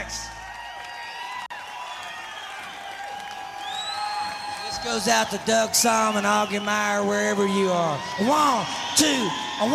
Max. This goes out to Doug Salmon, Augie Meyer, wherever you are. 1, 2,